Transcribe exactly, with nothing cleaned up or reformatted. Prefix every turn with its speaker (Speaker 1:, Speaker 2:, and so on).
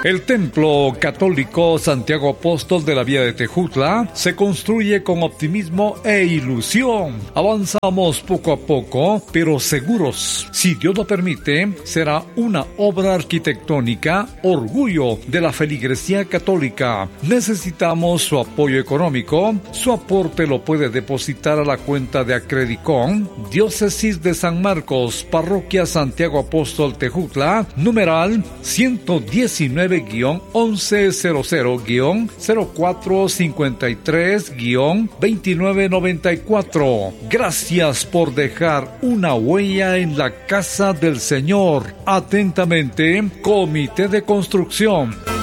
Speaker 1: El Templo Católico Santiago Apóstol de la Vía de Tejutla se construye con optimismo e ilusión. Avanzamos poco a poco, pero seguros. Si Dios lo permite, será una obra arquitectónica, orgullo de la feligresía católica. Necesitamos su apoyo económico. Su aporte lo puede depositar a la cuenta de Acredicon, Diócesis de San Marcos, Parroquia Santiago Apóstol Tejutla, numeral ciento diecinueve guión once cero cero guión cero cuatro cincuenta y tres guión veintinueve noventa y cuatro. Gracias por dejar una huella en la casa del Señor. Atentamente, Comité de Construcción.